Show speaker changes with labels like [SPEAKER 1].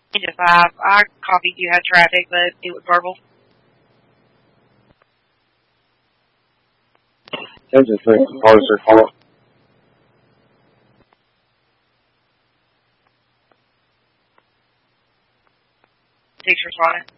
[SPEAKER 1] to 5. I copied you had traffic, but it was verbal.
[SPEAKER 2] 10 to 3, Parser, call.
[SPEAKER 1] Six responded.